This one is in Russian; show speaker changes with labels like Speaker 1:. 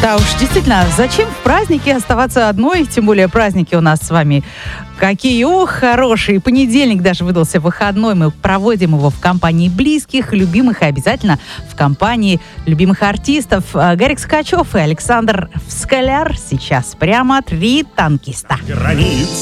Speaker 1: Да уж, действительно, зачем в празднике оставаться одной? Тем более праздники у нас с вами какие, хорошие. Понедельник даже выдался выходной. Мы проводим его в компании близких, любимых и обязательно в компании любимых артистов. Гарик Сукачев и Александр Скаляр сейчас прямо 3 танкиста.
Speaker 2: Границ